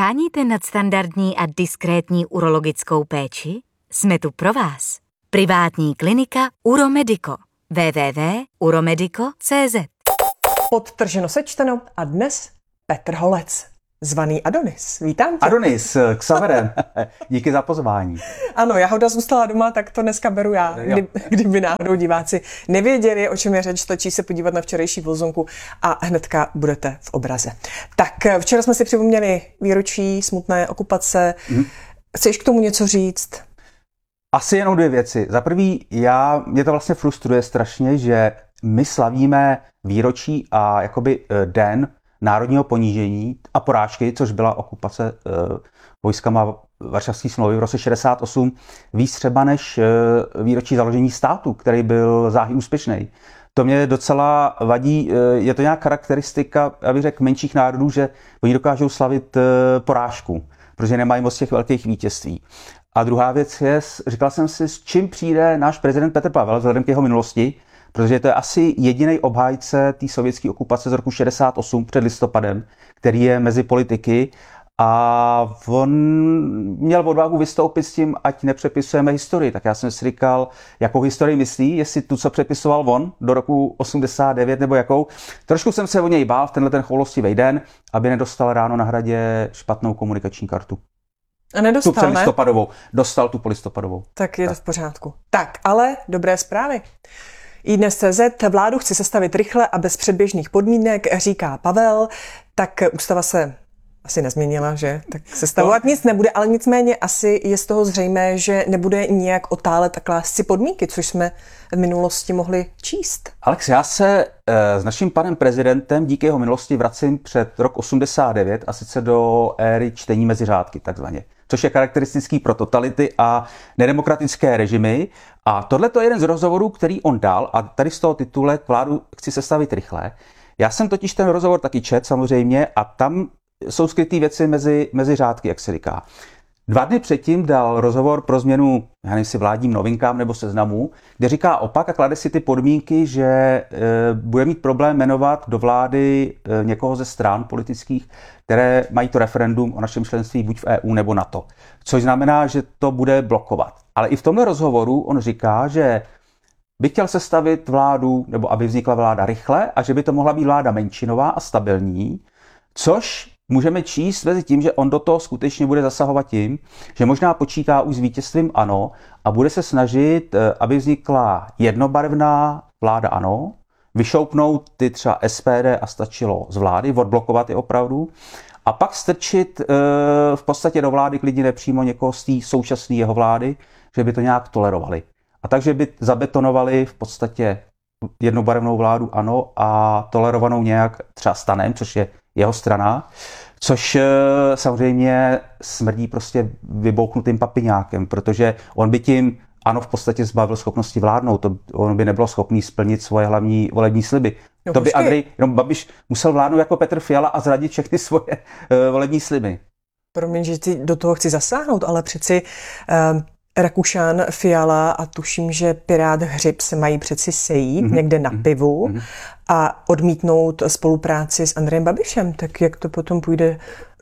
Sháníte nadstandardní a diskrétní urologickou péči? Jsme tu pro vás. Privátní klinika Uromedico. www.uromedico.cz. Podtrženo sečteno a dnes Petr Holec, zvaný Adonis. Vítám tě. Adonis, Xaverem, díky za pozvání. Ano, Jahoda zůstala doma, tak to dneska beru já, kdyby náhodou diváci nevěděli, o čem je řeč, stačí se podívat na včerejší vozonku a hnedka budete v obraze. Tak včera jsme si připomněli výročí smutné okupace. Chceš k tomu něco říct? Asi jenom dvě věci. Za prvý, mě to vlastně frustruje strašně, že my slavíme výročí a jakoby den národního ponížení a porážky, což byla okupace vojskama Varšavské smlouvy v roce 68, víc třeba než výročí založení státu, který byl záhy úspěšný. To mě docela vadí, je to nějaká charakteristika, abych řekl, menších národů, že oni dokážou slavit porážku, protože nemají moc těch velkých vítězství. A druhá věc je, říkal jsem si, s čím přijde náš prezident Petr Pavel vzhledem k jeho minulosti, protože to je asi jediný obhájce té sovětské okupace z roku 68 před listopadem, který je mezi politiky, a on měl odvahu vystoupit s tím, ať nepřepisujeme historii. Tak já jsem si říkal, jakou historii myslí, jestli tu, co přepisoval on do roku 89 nebo jakou. Trošku jsem se o něj bál v tenhle ten choulostivý den, aby nedostal ráno na Hradě špatnou komunikační kartu. A nedostal, tu přelistopadovou. Dostal tu polistopadovou. Tak je to v pořádku. Tak, ale dobré zprávy. iDnes.cz, vládu chci sestavit rychle a bez předběžných podmínek, říká Pavel. Tak ústava se asi nezměnila, že? Tak sestavovat nic nebude, ale nicméně asi je z toho zřejmé, že nebude nijak otálet a klást si podmínky, což jsme v minulosti mohli číst. Alex, já se s naším panem prezidentem díky jeho minulosti vracím před rok 89 a sice do éry čtení mezi řádky takzvaně, což je charakteristický pro totality a nedemokratické režimy. A tohle je jeden z rozhovorů, který on dal, a tady z toho titulek vládu chci sestavit rychle. Já jsem totiž ten rozhovor taky čet samozřejmě a tam jsou skrytý věci mezi řádky, jak se říká. 2 dny předtím dal rozhovor pro změnu, já nevím, si vládním novinkám nebo Seznamu, kde říká opak a klade si ty podmínky, že bude mít problém jmenovat do vlády někoho ze stran politických, které mají to referendum o našem členství buď v EU nebo NATO. Což znamená, že to bude blokovat. Ale i v tomhle rozhovoru on říká, že by chtěl sestavit vládu, nebo aby vznikla vláda rychle a že by to mohla být vláda menšinová a stabilní, což můžeme číst mezi tím, že on do toho skutečně bude zasahovat tím, že možná počítá už s vítězstvím ANO a bude se snažit, aby vznikla jednobarevná vláda ANO, vyšoupnout ty třeba SPD a stačilo z vlády, odblokovat je opravdu, a pak strčit v podstatě do vlády klidně nepřímo někoho z té současné jeho vlády, že by to nějak tolerovali. A takže by zabetonovali v podstatě jednobarevnou vládu ANO a tolerovanou nějak třeba STANem, což je jeho strana, což samozřejmě smrdí prostě vybouchnutým papiňákem, protože on by tím ANO v podstatě zbavil schopnosti vládnout, on by nebyl schopný splnit svoje hlavní volební sliby. No, to by Andrej Babiš musel vládnout jako Petr Fiala a zradit všechny svoje volební sliby. Promiň, že do toho chci zasáhnout, ale přeci Rakušan, Fiala a tuším, že Pirát Hřib se mají přeci sejít někde na pivu a odmítnout spolupráci s Andrejem Babišem. Tak jak to potom půjde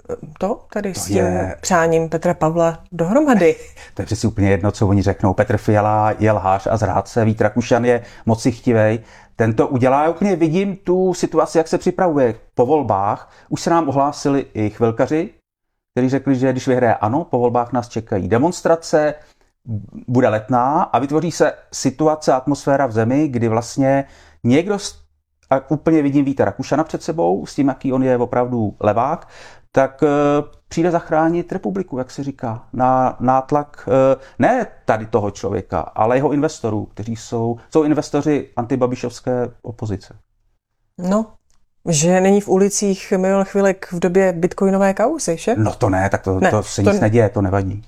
s tím přáním Petra Pavla dohromady? To je přeci úplně jedno, co oni řeknou. Petr Fiala je lhář a zrádce, Vít Rakušan je moci chtivej. Ten to udělá. Já úplně vidím tu situaci, jak se připravuje po volbách. Už se nám ohlásili i chvilkaři, kteří řekli, že když vyhraje ANO, po volbách nás čekají demonstrace, bude Letná a vytvoří se situace, atmosféra v zemi, kdy vlastně někdo, a úplně vidím Víta Rakušana před sebou, s tím, jaký on je opravdu levák, tak přijde zachránit republiku, jak se říká, na nátlak ne tady toho člověka, ale jeho investorů, kteří jsou investoři antibabišovské opozice. No, že není v ulicích Milan Chvilek v době bitcoinové kauzy, že? No to ne, tak to se nic neděje, to nevadí.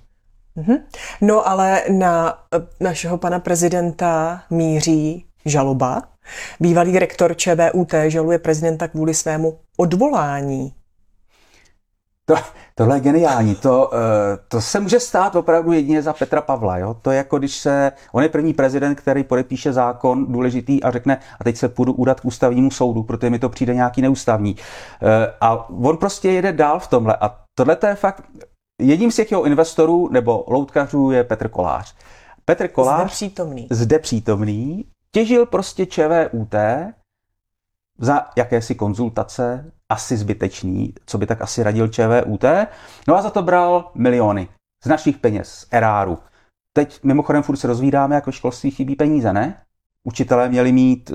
No ale na našeho pana prezidenta míří žaloba. Bývalý rektor ČVUT žaluje prezidenta kvůli svému odvolání. Tohle je geniální. To se může stát opravdu jedině za Petra Pavla. Jo? To je jako když on je první prezident, který podepíše zákon důležitý a řekne, a teď se půjdu udat k ústavnímu soudu, protože mi to přijde nějaký neústavní. A on prostě jede dál v tomhle. A tohle je fakt, jedním z těch jeho investorů nebo loutkařů je Petr Kolář. Petr Kolář, zde přítomný, těžil prostě ČVUT za jakési konzultace, asi zbytečný, co by tak asi radil ČVUT, no a za to bral miliony z našich peněz, z eráru. Teď mimochodem furt se rozvídáme, jako školství chybí peníze, ne? Učitelé měli mít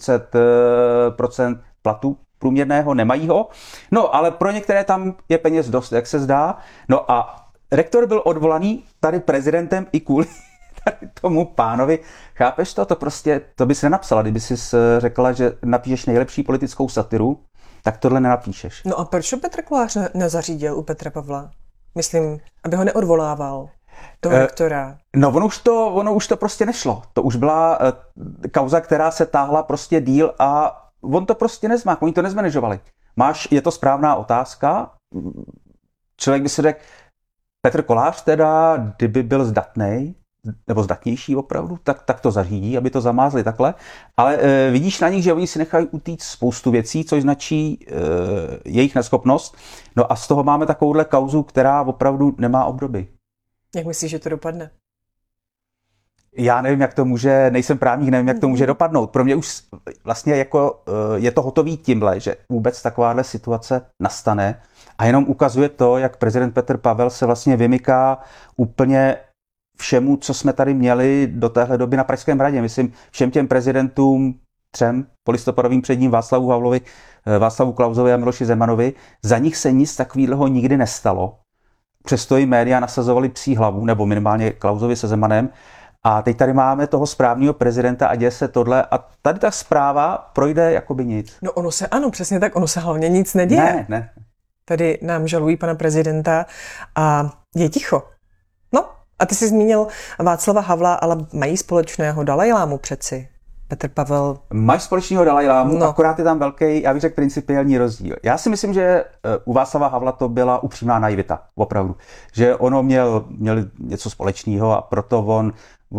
130% platu průměrného, nemají ho. No, ale pro některé tam je peněz dost, jak se zdá. No a rektor byl odvolaný tady prezidentem i kvůli tady tomu pánovi. Chápeš to? To bys nenapsala, kdyby jsi řekla, že napíšeš nejlepší politickou satiru, tak tohle nenapíšeš. No a proč Petr Kolář nezařídil u Petra Pavla? Myslím, aby ho neodvolával. Toho rektora. No ono už to prostě nešlo. To už byla kauza, která se táhla prostě díl a on to prostě nezmák, oni to nezmanežovali. Je to správná otázka? Člověk by si řekl, Petr Kolář teda, kdyby byl zdatnej, nebo zdatnější opravdu, tak to zařídí, aby to zamázli takhle. Ale vidíš na nich, že oni si nechají utíct spoustu věcí, což značí jejich neschopnost. No a z toho máme takovouhle kauzu, která opravdu nemá obdoby. Jak myslíš, že to dopadne? Já nevím, jak to může, nejsem právník, nevím, jak to může dopadnout. Pro mě už vlastně jako je to hotový tímhle, že vůbec takováhle situace nastane a jenom ukazuje to, jak prezident Petr Pavel se vlastně vymyká úplně všemu, co jsme tady měli do téhle doby na Pražském hradě. Myslím, všem těm prezidentům 3 polistopadovým před ním Václavu Havlovi, Václavu Klausovi a Miloši Zemanovi, za nich se nic takového nikdy nestalo. Přesto i média nasazovali psí hlavu, nebo minimálně Klausovi se Zemanem. A teď tady máme toho správného prezidenta a děje se tohle a tady ta zpráva projde jakoby nic. No ano, přesně tak, ono se hlavně nic neděje. Ne. Tady nám žalují pana prezidenta a je ticho. No a ty jsi zmínil Václava Havla, ale mají společného Dalajlámu přeci. Petr Pavel. Mají společného Dalajlámu, akorát je tam velký, já bych řekl, principiální rozdíl. Já si myslím, že u Václava Havla to byla upřímná naivita, opravdu. Že ono měl něco společného a proto on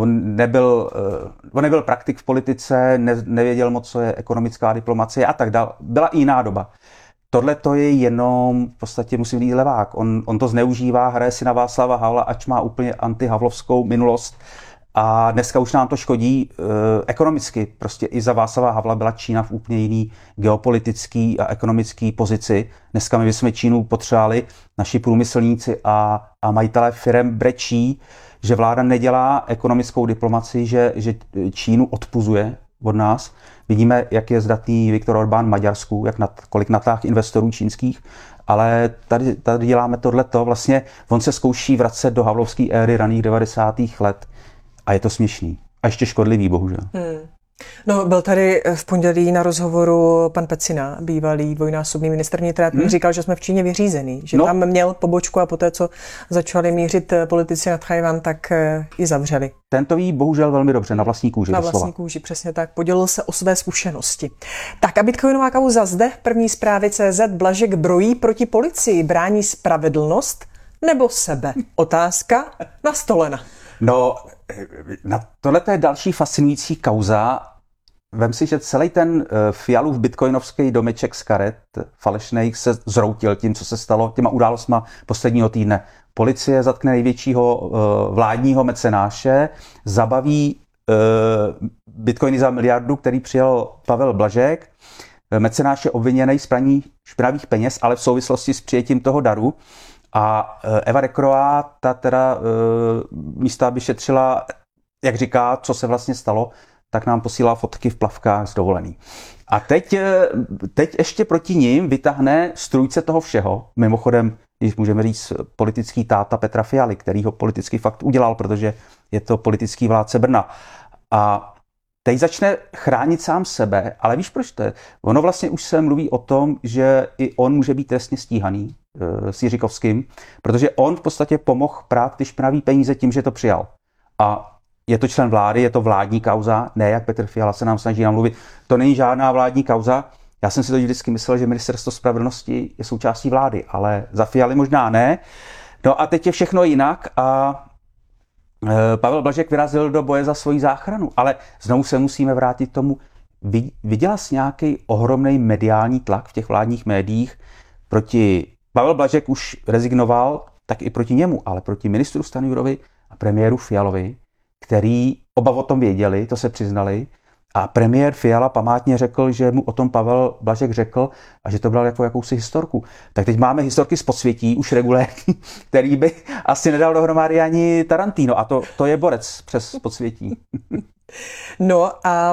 nebyl praktik v politice, nevěděl moc, co je ekonomická diplomacie a tak dále. Byla i jiná doba. Tohle to je jenom, v podstatě musím říct, levák. On to zneužívá, hraje si na Václava Havla, ač má úplně antihavlovskou minulost. A dneska už nám to škodí ekonomicky. Prostě i za Václava Havla byla Čína v úplně jiný geopolitický a ekonomický pozici. Dneska my bychom Čínu potřebovali, naši průmyslníci a majitelé firem brečí, že vláda nedělá ekonomickou diplomacii, že Čínu odpuzuje od nás. Vidíme, jak je zdatný Viktor Orbán v Maďarsku, kolik natáh investorů čínských, ale tady děláme tohleto. Vlastně on se zkouší vracet do havlovské éry raných 90. let a je to směšný. A ještě škodlivý, bohužel. No, byl tady v pondělí na rozhovoru pan Pecina, bývalý dvojnásobný ministr vnitra, říkal, že jsme v Číně vyřízený, že tam měl pobočku a poté, co začali mířit politici na Tchaj-wan, tak ji zavřeli. Ten to ví bohužel velmi dobře, na vlastní kůži. Na vlastní kůži, přesně tak. Podělil se o své zkušenosti. Tak a bitcoinová kauza zde, první zprávy CZ, Blažek brojí proti policii, brání spravedlnost nebo sebe? Otázka nastolena. No, tohle je další fascinující kauza. Vem si, že celý ten Fialův bitcoinovský domeček z karet falešných se zroutil tím, co se stalo těma událostma posledního týdne. Policie zatkne největšího vládního mecenáše, zabaví bitcoiny za miliardu, který přijal Pavel Blažek. Mecenáš je obviněný z praní špinavých peněz, ale v souvislosti s přijetím toho daru. A Eva Rekrová, ta teda místo, aby šetřila, jak říká, co se vlastně stalo, tak nám posílá fotky v plavkách z dovolený. A teď ještě proti ním vytáhne strůjce toho všeho, mimochodem, když můžeme říct, politický táta Petra Fialy, který ho politický fakt udělal, protože je to politický vládce Brna. A teď začne chránit sám sebe, ale víš, proč to je? Ono vlastně už se mluví o tom, že i on může být trestně stíhaný s Jiříkovským, protože on v podstatě pomohl prát ty špinavý peníze tím, že to přijal. A je to člen vlády, je to vládní kauza, ne jak Petr Fiala se nám snaží namluvit. To není žádná vládní kauza. Já jsem si to vždycky myslel, že Ministerstvo spravedlnosti je součástí vlády, ale za Fialy možná ne. No a teď je všechno jinak a Pavel Blažek vyrazil do boje za svoji záchranu, ale znovu se musíme vrátit k tomu. Viděla jsi nějaký ohromný mediální tlak v těch vládních médiích proti Pavel Blažek už rezignoval, tak i proti němu, ale proti ministru Stanjurovi a premiéru Fialovi, který oba o tom věděli, to se přiznali. A premiér Fiala památně řekl, že mu o tom Pavel Blažek řekl a že to bral jako jakousi historku. Tak teď máme historky z podsvětí, už regulérní, který by asi nedal dohromady ani Tarantino. A to je borec přes podsvětí. No a